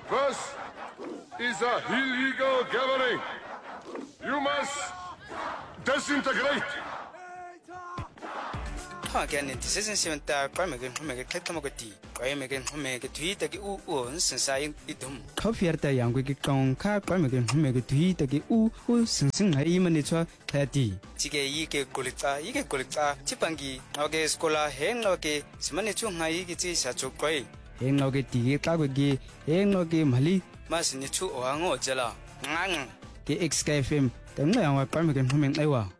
This is a illegal gathering. You must disintegrate. Again, this isn't seven dark, Quamigan, Homega, Catamogati, Quamigan, Homega, Tweet, Uons, and Saying Idum. Coffeerta young wicked con, Car, Quamigan, Homega, Tweet, Sing, Imanitua, Tati. Tige, Ike, Golita, Chipangi, Noge, Scola, Hen Noge, Smanitu, Haigiti, Sacho Quay. Hen Noge, Tigawagi, Hen Noge, Mali, Masinitu, or Ango, Jella. Nang, the XKFM, the Quamigan, Homing, Ewa.